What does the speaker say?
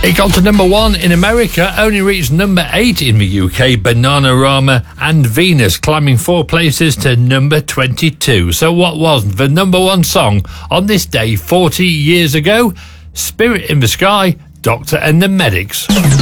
It got to number 1 in America, only reached number 8 in the UK, Bananarama and Venus, climbing 4 places to number 22. So what was the number 1 song on this day 40 years ago? Spirit in the Sky, Doctor and the Medics.